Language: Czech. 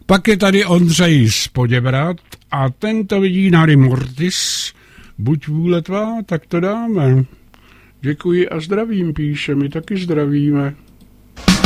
Pak je tady Ondřej z Poděbrad a tento vidí na Mortis. Buď vůle tvá, tak to dáme. Děkuji a zdravím, píše, my taky zdravíme.